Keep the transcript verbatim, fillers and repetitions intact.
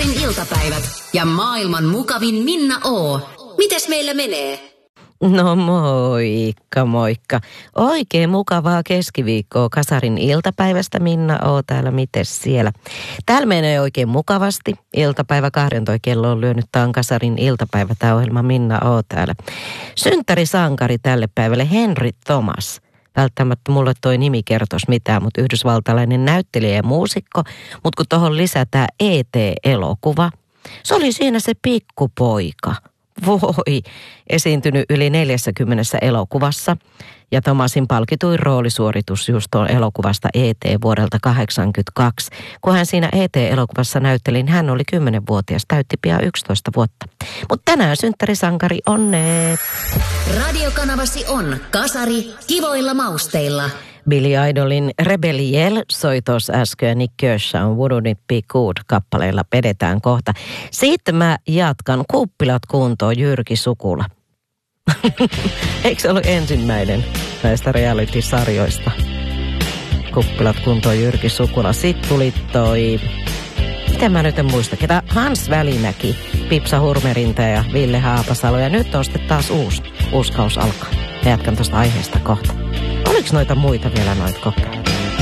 Kasarin iltapäivät ja maailman mukavin Minna O. Mites meillä menee? No moikka, moikka. Oikein mukavaa keskiviikkoa Kasarin iltapäivästä, Minna O. täällä, mites siellä? Täällä menee oikein mukavasti. Iltapäivä kahdentoi kello on lyönyt. Tää on Kasarin iltapäivä, tää ohjelma, Minna O. täällä. Synttärisankari tälle päivälle Henry Thomas. Välttämättä mulle toi nimi kertoisi mitään, mutta yhdysvaltalainen näyttelijä ja muusikko. Mutta kun tuohon lisätään E T-elokuva, se oli siinä se pikkupoika. Voi, esiintynyt yli neljässäkymmenessä elokuvassa. Ja Thomasin palkituin roolisuoritus just tuon elokuvasta E T vuodelta kahdeksankymmentäkaksi. Kun hän siinä E T-elokuvassa näytteli, niin hän oli kymmenvuotias, täytti pian yksitoista vuotta. Mutta tänään synttärisankari onneet. Radiokanavasi on Kasari kivoilla mausteilla. Billy Idolin Rebelliel soi tuossa äsken, Nick Kershaw Wouldn't It Be Good -kappaleilla pedetään kohta. Sitten mä jatkan Kuppilat kuntoon Jyrki Sukula. Eikö se ollut ensimmäinen näistä reality-sarjoista? Kuppilat kuntoon Jyrki Sukula. Sitten tuli toi, mitä mä nyt en muista, ketä Hans Välimäki, Pipsa Hurmerinta ja Ville Haapasalo. Ja nyt on sitten taas uusi, uusi kaus alkaa. Mä jatkan tuosta aiheesta kohta. Oliko noita muita vielä noita kokeilla?